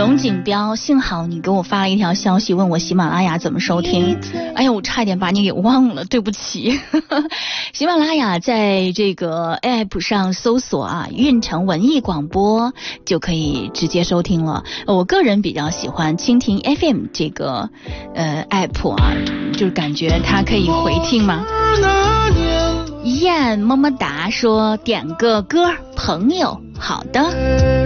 龙锦标，幸好你给我发了一条消息，问我喜马拉雅怎么收听。哎呀，我差点把你给忘了，对不起。喜马拉雅在这个 app 上搜索啊，运城文艺广播就可以直接收听了。我个人比较喜欢蜻蜓 FM 这个app 啊，就是感觉它可以回听嘛。燕么么哒说点个歌，朋友，好的。